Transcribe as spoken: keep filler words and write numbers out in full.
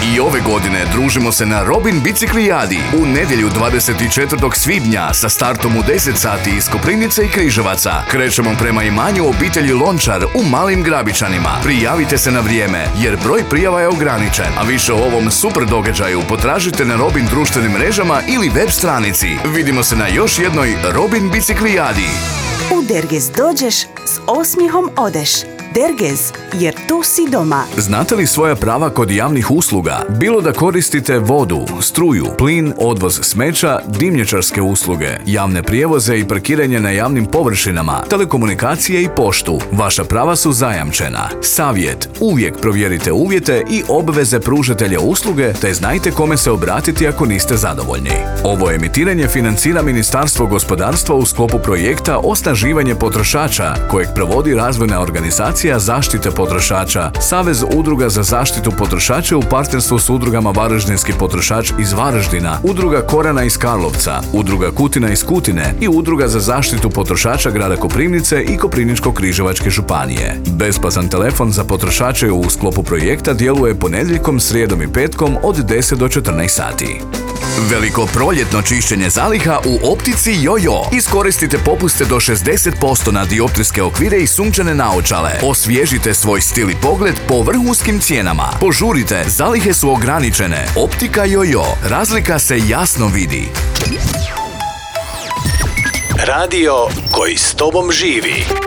I ove godine družimo se na Robin biciklijadi u nedjelju dvadeset četvrtog svibnja sa startom u deset sati iz Koprivnice i Križevaca. Krećemo prema imanju obitelji Lončar u Malim Grabičanima. Prijavite se na vrijeme jer broj prijava je ograničen. A više o ovom super događaju potražite na Robin društvenim mrežama ili web stranici. Vidimo se na još jednoj Robin biciklijadi. U Dergez dođeš, s osmijehom odeš. Dergez, jer tu si doma. Znate li svoja prava kod javnih usluga? Bilo da koristite vodu, struju, plin, odvoz smeća, dimnjačarske usluge, javne prijevoze i parkiranje na javnim površinama, telekomunikacije i poštu. Vaša prava su zajamčena. Savjet: uvijek provjerite uvjete i obveze pružatelja usluge, te znajte kome se obratiti ako niste zadovoljni. Ovo emitiranje financira Ministarstvo gospodarstva u sklopu projekta Osnaživanje potrošača, kojeg provodi razvojna organizacija Zaštite potrošača, Savez udruga za zaštitu potrošača u partnerstvu s udrugama Varaždinski potrošač iz Varaždina, Udruga Korana iz Karlovca, Udruga Kutina iz Kutine i Udruga za zaštitu potrošača grada Koprivnice i Koprivničko-križevačke županije. Besplatan telefon za potrošače u sklopu projekta djeluje ponedjeljkom, srijedom i petkom od deset do četrnaest sati. Veliko proljetno čišćenje zaliha u optici Jojo. Iskoristite popuste do šezdeset posto na dioptrijske okvire i sunčane naočale. Osvježite svoj stil i pogled po vrhunskim cijenama. Požurite, zalihe su ograničene. Optika Jojo. Razlika se jasno vidi. Radio koji s tobom živi.